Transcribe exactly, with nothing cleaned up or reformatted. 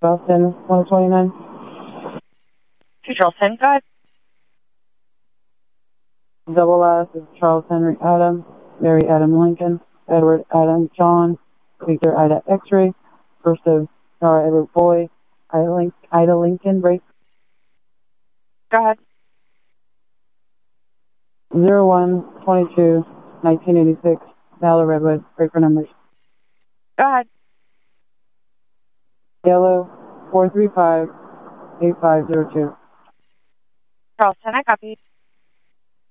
Charleston, one twenty-nine. To Charleston, go ahead. Double S is Charles Henry Adam, Mary Adam Lincoln, Edward Adam John, Victor Ida X-ray, first of Nora Edward Boy, Ida, Link, Ida Lincoln, break. Go ahead. zero one twenty-two nineteen eighty-six, Valor Redwood, break for numbers. Go ahead. Yellow, four three five eight five zero two. Charleston, I copy.